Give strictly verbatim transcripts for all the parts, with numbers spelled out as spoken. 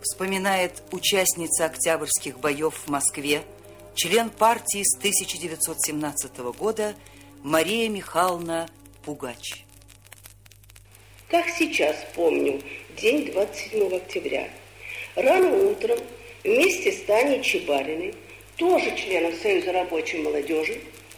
Вспоминает участница Октябрьских боев в Москве, член партии с тысяча девятьсот семнадцатого года Мария Михайловна Пугач. Как сейчас помню день двадцать седьмого октября. Рано утром вместе с Таней Чебариной, тоже членом Союза рабочей молодежи,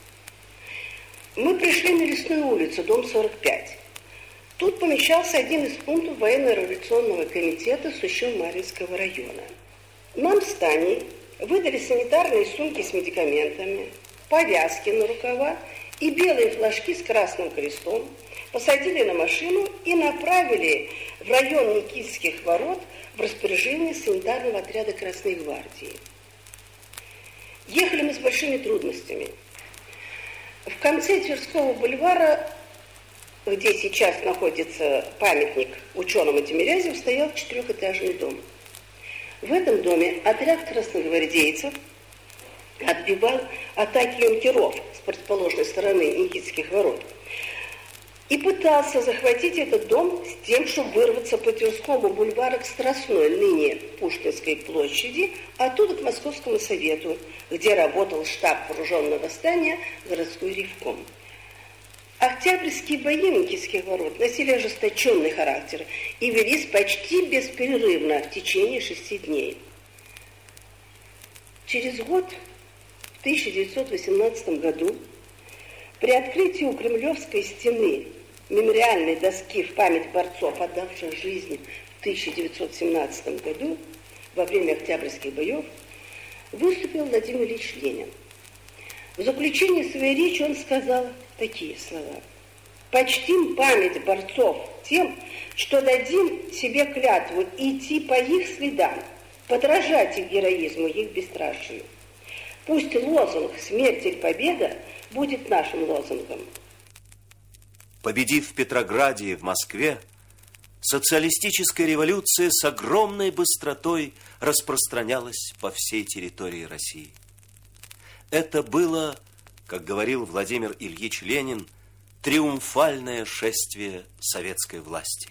мы пришли на Лесную улицу, дом сорок пять. Тут помещался один из пунктов военно-революционного комитета Сущев-Марьинского района. Нам с Таней выдали санитарные сумки с медикаментами, повязки на рукава и белые флажки с красным крестом, посадили на машину и направили в район Никитских ворот в распоряжение санитарного отряда Красной гвардии. Ехали мы с большими трудностями. В конце Тверского бульвара, где сейчас находится памятник ученому Тимирязеву, стоял четырехэтажный дом. В этом доме отряд красногвардейцев отбивал атаки юнкеров с противоположной стороны Никитских ворот и пытался захватить этот дом с тем, чтобы вырваться по Тверскому бульвару к Страстной, ныне Пушкинской площади, оттуда к Московскому совету, где работал штаб вооруженного восстания городской ревком. Октябрьские бои Никитских ворот носили ожесточенный характер и велись почти бесперерывно в течение шести дней. Через год, в тысяча девятьсот восемнадцатом году, при открытии у Кремлевской стены мемориальной доски в память борцов, отдавших жизнь в тысяча девятьсот семнадцатом году во время Октябрьских боев, выступил Владимир Ильич Ленин. В заключении своей речи он сказал такие слова: «Почтим память борцов тем, что дадим себе клятву идти по их следам, подражать их героизму, их бесстрашию. Пусть лозунг «Смерть или победа» будет нашим лозунгом». Победив в Петрограде и в Москве, социалистическая революция с огромной быстротой распространялась по всей территории России. Это было, как говорил Владимир Ильич Ленин, триумфальное шествие советской власти.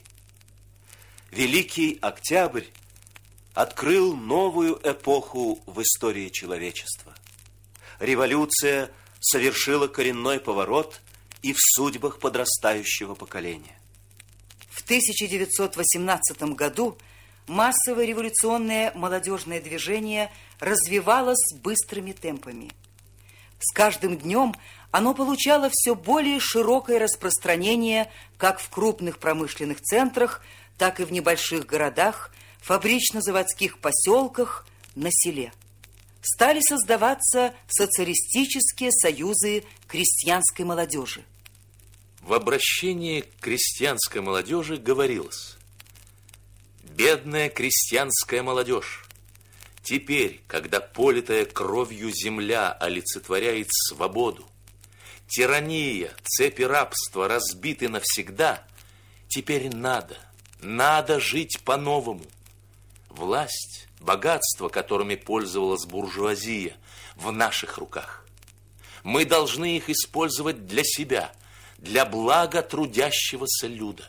Великий Октябрь открыл новую эпоху в истории человечества. Революция совершила коренной поворот и в судьбах подрастающего поколения. В тысяча девятьсот восемнадцатом году массовое революционное молодежное движение развивалось быстрыми темпами. С каждым днем оно получало все более широкое распространение как в крупных промышленных центрах, так и в небольших городах, фабрично-заводских поселках, на селе. Стали создаваться социалистические союзы крестьянской молодежи. В обращении к крестьянской молодежи говорилось: «Бедная крестьянская молодежь, теперь, когда политая кровью земля олицетворяет свободу, тирания, цепи рабства разбиты навсегда, теперь надо, надо жить по-новому. Власть, богатство, которыми пользовалась буржуазия, в наших руках. Мы должны их использовать для себя, для блага трудящегося люда».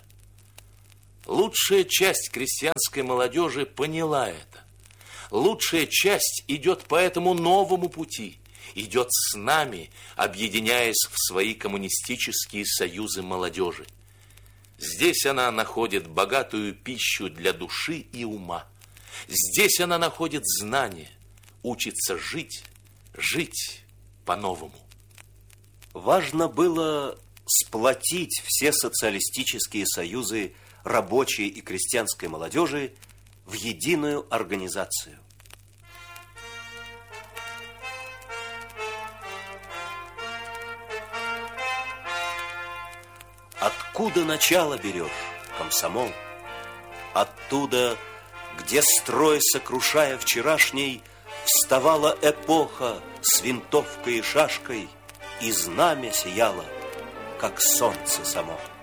Лучшая часть крестьянской молодежи поняла это. Лучшая часть идет по этому новому пути, идет с нами, объединяясь в свои коммунистические союзы молодежи. Здесь она находит богатую пищу для души и ума. Здесь она находит знания, учится жить, жить по-новому. Важно было сплотить все социалистические союзы рабочей и крестьянской молодежи в единую организацию. Откуда начало берешь, комсомол? Оттуда, где строй сокрушая вчерашний, вставала эпоха с винтовкой и шашкой, и знамя сияло, как солнце само.